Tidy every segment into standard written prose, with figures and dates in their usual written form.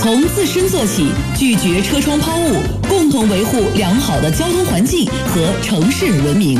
从自身做起，拒绝车窗抛物，共同维护良好的交通环境和城市文明。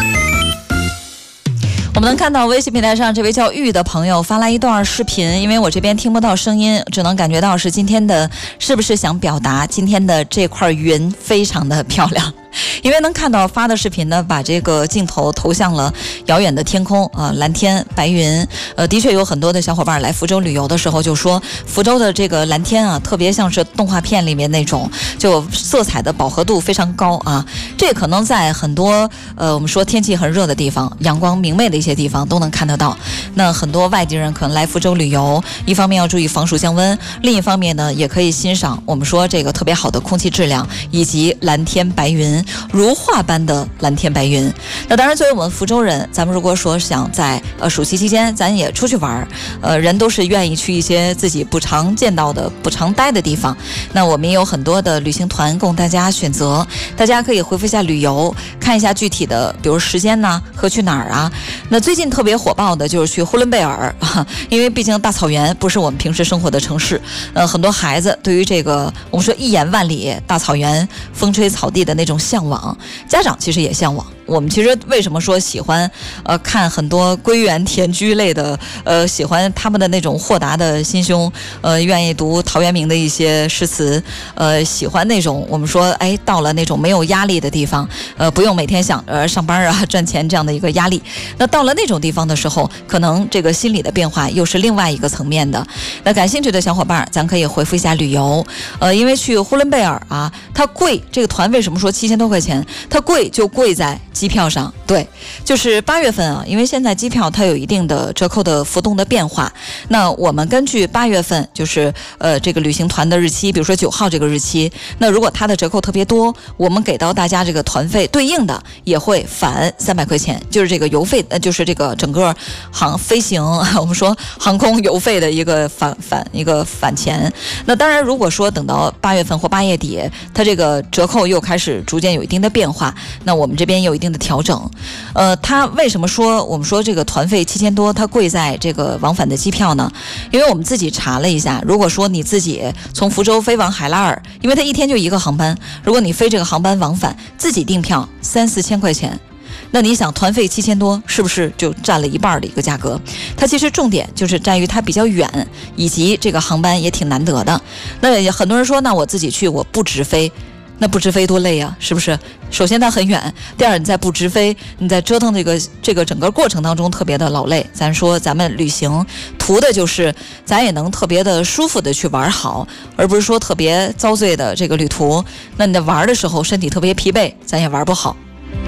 我们能看到微信平台上这位叫玉的朋友发来一段视频，因为我这边听不到声音，只能感觉到是今天的，是不是想表达今天的这块云非常的漂亮。因为能看到发的视频呢，把这个镜头投向了遥远的天空蓝天白云。的确有很多的小伙伴来福州旅游的时候就说，福州的这个蓝天啊，特别像是动画片里面那种，就色彩的饱和度非常高啊。这可能在很多我们说天气很热的地方，阳光明媚的一些地方都能看得到。那很多外地人可能来福州旅游，一方面要注意防暑降温，另一方面呢，也可以欣赏我们说这个特别好的空气质量以及蓝天白云。如画般的蓝天白云。那当然作为我们福州人，咱们如果说想在暑期期间咱也出去玩，人都是愿意去一些自己不常见到的不常待的地方。那我们也有很多的旅行团供大家选择，大家可以回复一下旅游，看一下具体的比如时间呢和去哪儿啊。那最近特别火爆的就是去呼伦贝尔因为毕竟大草原不是我们平时生活的城市，很多孩子对于这个我们说一眼万里大草原风吹草地的那种向往，家长其实也向往。我们其实为什么说喜欢看很多归园田居类的喜欢他们的那种豁达的心胸，愿意读陶渊明的一些诗词，喜欢那种我们说到了那种没有压力的地方，不用每天想上班啊赚钱这样的一个压力。那到了那种地方的时候，可能这个心理的变化又是另外一个层面的。那感兴趣的小伙伴咱可以回复一下旅游，因为去呼伦贝尔啊，它贵，这个团为什么说7000多块钱，它贵就贵在机票上。对，就是8月份啊，因为现在机票它有一定的折扣的浮动的变化，那我们根据8月份就是这个旅行团的日期，比如说9号这个日期，那如果它的折扣特别多，我们给到大家这个团费对应的也会返300块钱，就是这个油费就是这个整个飞行我们说航空油费的一个返钱。那当然如果说等到8月份或8月底它这个折扣又开始逐渐有一定的变化，那我们这边有一定的调整。它为什么说我们说这个团费7000多它贵在这个往返的机票呢？因为我们自己查了一下，如果说你自己从福州飞往海拉尔，因为它一天就一个航班，如果你飞这个航班往返自己订票3-4千块钱，那你想团费7000多是不是就占了一半的一个价格？它其实重点就是在于它比较远，以及这个航班也挺难得的。那也很多人说，那我自己去我不直飞，那不直飞多累啊，是不是？首先它很远，第二你在不直飞，你在折腾这个整个过程当中特别的劳累。咱说咱们旅行图的就是咱也能特别的舒服的去玩好，而不是说特别遭罪的这个旅途，那你在玩的时候身体特别疲惫，咱也玩不好。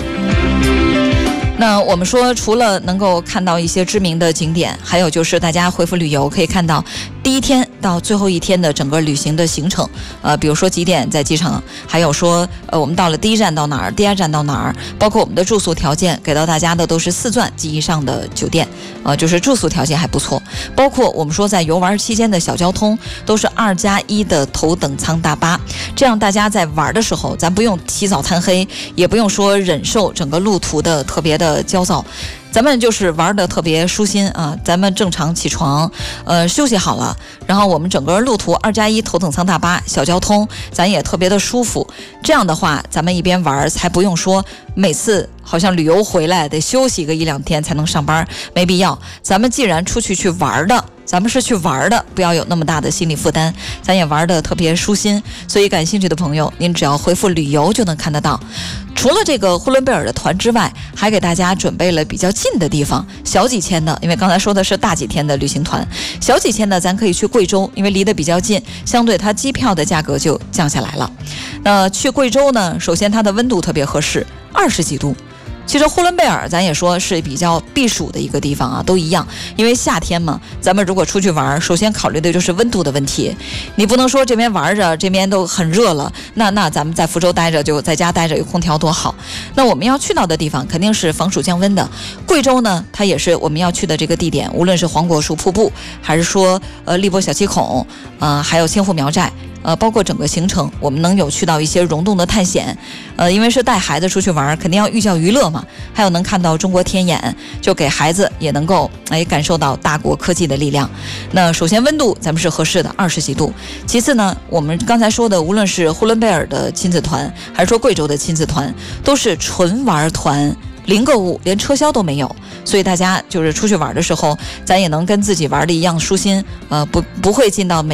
那我们说除了能够看到一些知名的景点，还有就是大家回复旅游可以看到第一天到最后一天的整个旅行的行程，比如说几点在机场，还有说我们到了第一站到哪儿，第二站到哪儿，包括我们的住宿条件给到大家的都是4钻及以上的酒店，就是住宿条件还不错。包括我们说在游玩期间的小交通都是2+1的头等舱大巴，这样大家在玩的时候咱不用起早贪黑，也不用说忍受整个路途的特别的焦躁，咱们就是玩的特别舒心啊！咱们正常起床，休息好了，然后我们整个路途2+1头等舱大巴小交通，咱也特别的舒服。这样的话，咱们一边玩才不用说每次好像旅游回来得休息个1-2天才能上班，没必要。咱们既然出去玩的，咱们是去玩的，不要有那么大的心理负担，咱也玩的特别舒心。所以感兴趣的朋友，您只要回复旅游就能看得到。除了这个呼伦贝尔的团之外，还给大家准备了比较近的地方，小几千的，因为刚才说的是大几天的旅行团，小几千的咱可以去贵州，因为离得比较近，相对它机票的价格就降下来了。那去贵州呢，首先它的温度特别合适，20几度。其实呼伦贝尔咱也说是比较避暑的一个地方啊，都一样，因为夏天嘛，咱们如果出去玩，首先考虑的就是温度的问题。你不能说这边玩着，这边都很热了，那咱们在福州待着，就在家待着，有空调多好。那我们要去到的地方肯定是防暑降温的。贵州呢，它也是我们要去的这个地点，无论是黄果树瀑布，还是说荔波小七孔，还有千户苗寨， 包括整个行程，我们能有去到一些溶洞的探险，因为是带孩子出去玩，肯定要寓教于乐嘛。还有能看到中国天眼，就给孩子也能够感受到大国科技的力量。那首先温度咱们是合适的20几度，其次呢，我们刚才说的无论是呼伦贝尔的亲子团，还是说贵州的亲子团，都是纯玩团。零购物，连车销都没有，所以大家就是出去玩的时候，咱也能跟自己玩的一样舒心，不会进到每